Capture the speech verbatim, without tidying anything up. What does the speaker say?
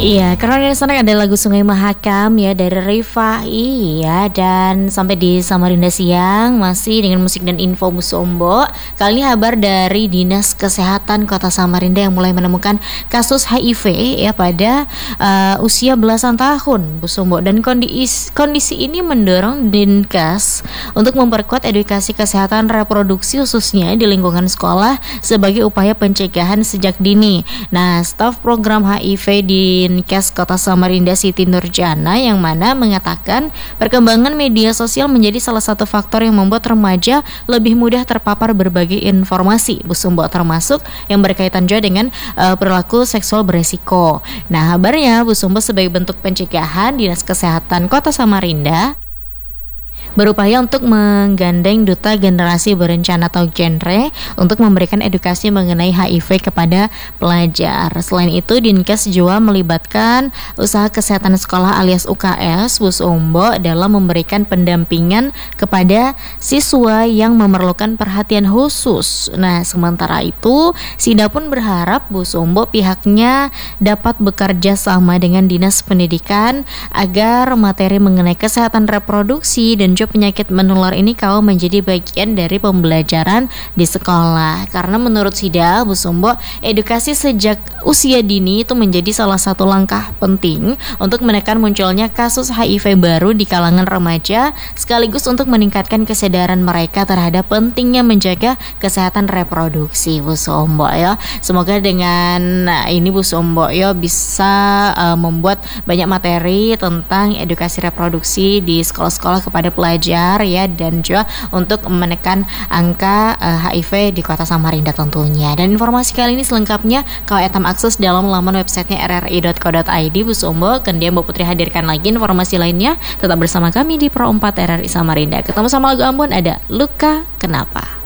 Iya, karena di sana ada lagu Sungai Mahakam ya dari Rifa. Iya, dan sampai di Samarinda Siang masih dengan musik dan info Bu Sombo. Kali ini kabar dari Dinas Kesehatan Kota Samarinda yang mulai menemukan kasus H I V ya pada uh, usia belasan tahun Bu Sombo, dan kondisi kondisi ini mendorong Dinkes untuk memperkuat edukasi kesehatan reproduksi khususnya di lingkungan sekolah sebagai upaya pencegahan sejak dini. Nah, staf program H I V di Dinkes Kota Samarinda Siti Nurjana yang mana mengatakan perkembangan media sosial menjadi salah satu faktor yang membuat remaja lebih mudah terpapar berbagai informasi Bu Sumbo, termasuk yang berkaitan juga dengan uh, perilaku seksual beresiko. Nah, kabarnya Bu Sumbo sebagai bentuk pencegahan, Dinas Kesehatan Kota Samarinda berupaya untuk menggandeng duta generasi berencana atau genre untuk memberikan edukasi mengenai H I V kepada pelajar. Selain itu, Dinkes juga melibatkan usaha kesehatan sekolah alias U K S Bu Sombo dalam memberikan pendampingan kepada siswa yang memerlukan perhatian khusus. Nah, sementara itu, Sida pun berharap Bu Sombo pihaknya dapat bekerja sama dengan Dinas Pendidikan agar materi mengenai kesehatan reproduksi dan penyakit menular ini kau menjadi bagian dari pembelajaran di sekolah. Karena menurut Sida Bu Sombo, edukasi sejak usia dini itu menjadi salah satu langkah penting untuk menekan munculnya kasus H I V baru di kalangan remaja, sekaligus untuk meningkatkan kesadaran mereka terhadap pentingnya menjaga kesehatan reproduksi Bu Sombo ya. Semoga dengan ini Bu Sombo ya bisa uh, membuat banyak materi tentang edukasi reproduksi di sekolah-sekolah kepada pelajar pelajar ya, dan juga untuk menekan angka uh, H I V di Kota Samarinda tentunya. Dan informasi kali ini selengkapnya kau etam akses dalam laman websitenya r r i dot co dot i d Bu Sombo. Kemudian Mbak Putri hadirkan lagi informasi lainnya. Tetap bersama kami di Pro empat R R I Samarinda. Ketemu sama lagu Ambon, ada Luka Kenapa.